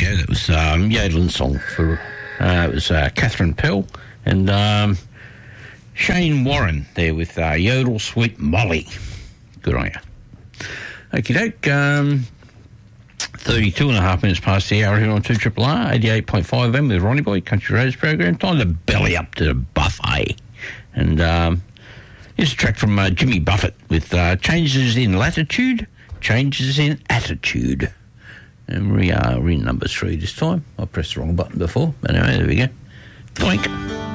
go. That was Yodeling Song for it was Catherine Pell and Shane Warren there with Yodel Sweet Molly. Good on you. Okie doke. 32 and a half minutes past the hour here on 2RRR 88.5 FM with Ronnie Boy, Country Roads program. Time to belly up to the buffet. And here's a track from Jimmy Buffett with Changes in Latitude, Changes in Attitude. And we're in number 3 this time. I pressed the wrong button before. But anyway, there we go. Doink.